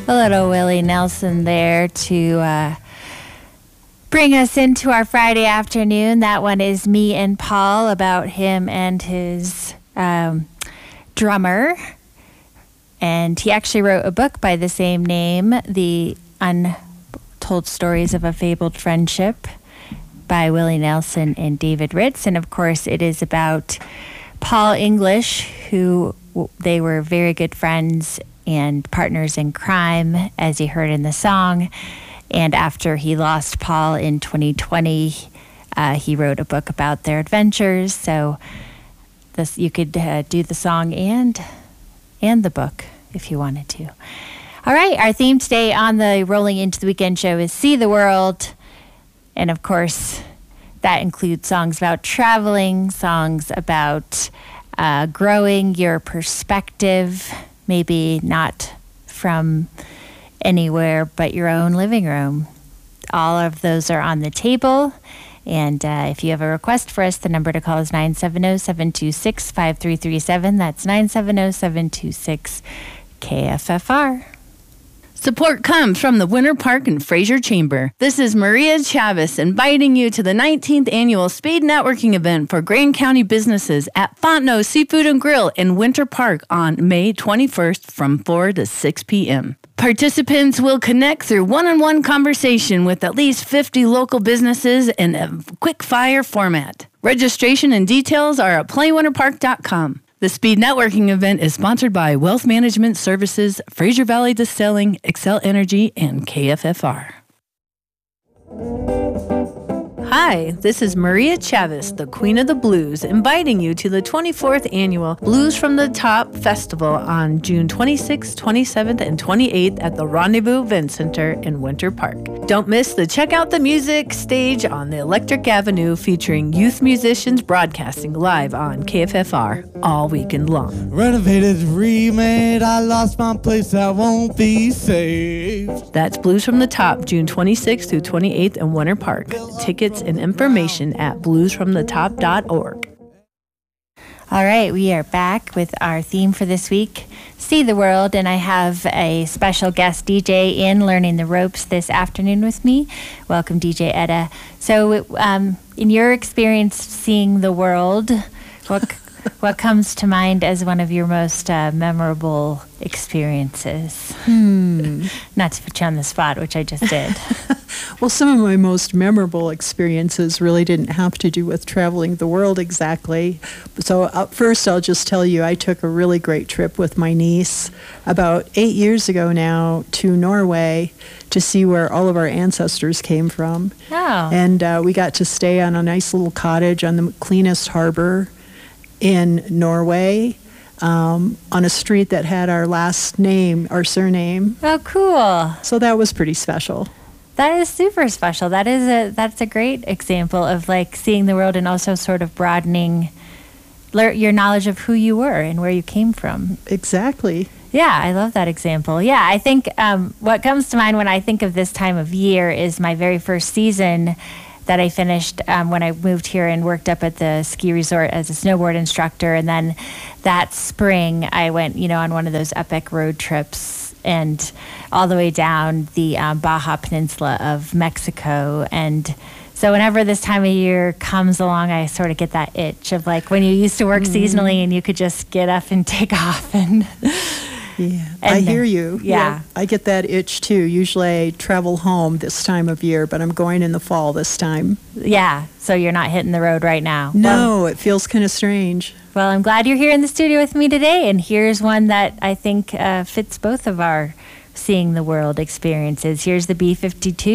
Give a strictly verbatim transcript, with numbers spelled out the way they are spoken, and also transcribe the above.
A little Willie Nelson there to uh, bring us into our Friday afternoon. That one is Me and Paul, about him and his um, drummer. And he actually wrote a book by the same name, The Untold Stories of a Fabled Friendship, by Willie Nelson and David Ritz. And of course, it is about Paul English, who they were very good friends and partners in crime, as you heard in the song. And after he lost Paul in twenty twenty, uh, he wrote a book about their adventures. So this, you could uh, do the song and and the book if you wanted to. All right, our theme today on the Rolling Into the Weekend show is See the World. And of course, that includes songs about traveling, songs about uh, growing your perspective, maybe not from anywhere but your own living room. All of those are on the table. And uh, if you have a request for us, the number to call is nine seven zero, seven two six, five three three seven. That's nine seven zero, seven two six, K F F R. Support comes from the Winter Park and Fraser Chamber. This is Maria Chavez inviting you to the nineteenth Annual Speed Networking Event for Grand County businesses at Fontenot Seafood and Grill in Winter Park on May twenty-first from four to six p.m. Participants will connect through one-on-one conversation with at least fifty local businesses in a quick-fire format. Registration and details are at play winter park dot com. The Speed Networking event is sponsored by Wealth Management Services, Fraser Valley Distilling, Excel Energy, and K F F R. Hi, this is Maria Chavez, the Queen of the Blues, inviting you to the twenty-fourth Annual Blues from the Top Festival on June twenty-sixth, twenty-seventh, and twenty-eighth at the Rendezvous Event Center in Winter Park. Don't miss the Check Out the Music stage on the Electric Avenue, featuring youth musicians broadcasting live on K F F R all weekend long. Renovated, remade, I lost my place, I won't be saved. That's Blues from the Top, June twenty-sixth through twenty-eighth in Winter Park. Tickets and information at blues from the top dot org. All right, we are back with our theme for this week, See the World, and I have a special guest D J in learning the ropes this afternoon with me. Welcome, D J Etta. So, um, in your experience seeing the world, what what comes to mind as one of your most uh, memorable experiences? Hmm. Not to put you on the spot, which I just did. Well, some of my most memorable experiences really didn't have to do with traveling the world exactly. So uh, first, I'll just tell you, I took a really great trip with my niece about eight years ago now to Norway to see where all of our ancestors came from. Oh. And uh, we got to stay on a nice little cottage on the cleanest harbor in Norway, um, on a street that had our last name, our surname. Oh, cool. So that was pretty special. That is super special. That is a that's a great example of like seeing the world and also sort of broadening le- your knowledge of who you were and where you came from. Exactly. Yeah, I love that example. Yeah, I think um, what comes to mind when I think of this time of year is my very first season that I finished um, when I moved here and worked up at the ski resort as a snowboard instructor. And then that spring, I went, you know, on one of those epic road trips and all the way down the um, Baja Peninsula of Mexico. And so whenever this time of year comes along, I sort of get that itch of like when you used to work mm. seasonally and you could just get up and take off. And yeah, and, I hear you. Yeah. yeah. I get that itch too. Usually I travel home this time of year, but I'm going in the fall this time. Yeah, so you're not hitting the road right now. No, well, it feels kind of strange. Well, I'm glad you're here in the studio with me today, and here's one that I think uh, fits both of our seeing the world experiences. Here's the B fifty-two.